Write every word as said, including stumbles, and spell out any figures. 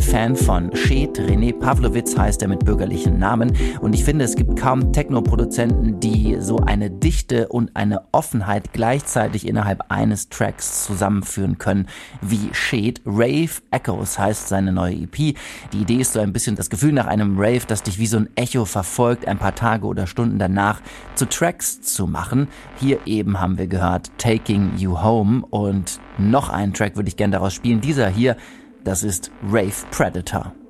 Fan von Shed. René Pavlovitz heißt er mit bürgerlichen Namen. Und ich finde, es gibt kaum Techno-Produzenten, die so eine Dichte und eine Offenheit gleichzeitig innerhalb eines Tracks zusammenführen können wie Shed. Rave Echoes heißt seine neue E P. Die Idee ist so ein bisschen das Gefühl nach einem Rave, das dich wie so ein Echo verfolgt, ein paar Tage oder Stunden danach zu Tracks zu machen. Hier eben haben wir gehört Taking You Home und noch einen Track würde ich gerne daraus spielen. Dieser hier, das ist Rave Predator.